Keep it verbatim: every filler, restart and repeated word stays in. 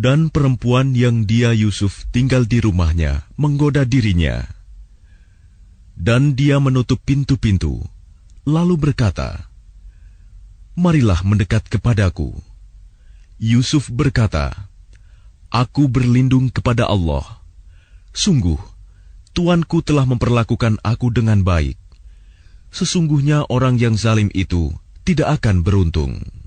Dan perempuan yang dia Yusuf tinggal di rumahnya menggoda dirinya. Dan dia menutup pintu-pintu, lalu berkata, "Marilah mendekat kepadaku." Yusuf berkata, "Aku berlindung kepada Allah. Sungguh, tuanku telah memperlakukan aku dengan baik. Sesungguhnya orang yang zalim itu tidak akan beruntung."